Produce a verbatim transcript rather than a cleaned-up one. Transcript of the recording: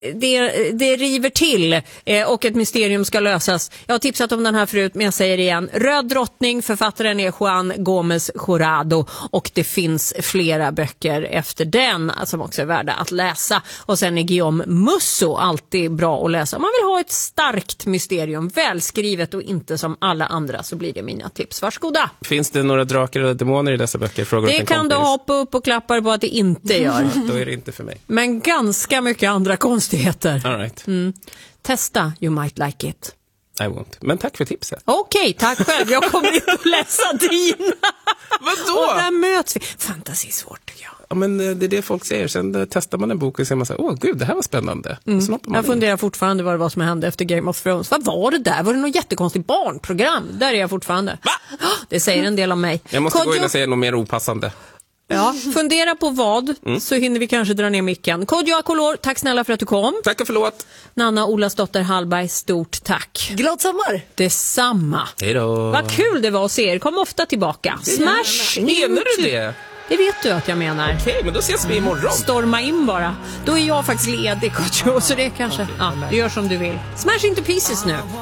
Det, det river till eh, och ett mysterium ska lösas. Jag har tipsat om den här förut, men jag säger igen. Röd drottning, författaren är Juan Gómez Jurado, och det finns flera böcker efter den som också är värda att läsa. Och sen är Guillaume Musso alltid bra att läsa. Om man vill ha ett starkt mysterium, välskrivet och inte som alla andra, så blir det mina tips. Varsågoda. Finns det några drakar eller demoner i dessa böcker? Frågar det kan du hoppa upp och klappa på att det inte gör. Då är det inte för mig. Men ganska mycket andra konstigheter. All right. Mm. Testa, you might like it. I won't. Men tack för tipset. Okej, okay, tack själv. Jag kommer inte att läsa dina. Vadå? Och där möts vi. Fantasi är svårt, tycker jag. Ja, men det är det folk säger. Sen testar man en bok och säger man så här, åh gud, det här var spännande. Mm. Jag funderar in. fortfarande vad det var som hände efter Game of Thrones. Vad var det där? Var det något jättekonstigt barnprogram? Där är jag fortfarande. Va? Det säger en del om mig. Jag måste Kodjo... gå in och säga något mer opassande. Ja, fundera på vad, mm. så hinner vi kanske dra ner micken. Kodjo Akolor, tack snälla för att du kom. Tack och förlåt. Nanna Olasdotter Hallberg, stort tack. Glad sommar. Detsamma. Hej då. Vad kul det var att se er. Kom ofta tillbaka. Smash! Menar du det? Det vet du att jag menar. Okej, okay, men då ses vi imorgon. Storma in bara. Då är jag faktiskt ledig, Kodjo, så det kanske... Ja, du gör som du vill. Smash into pieces nu.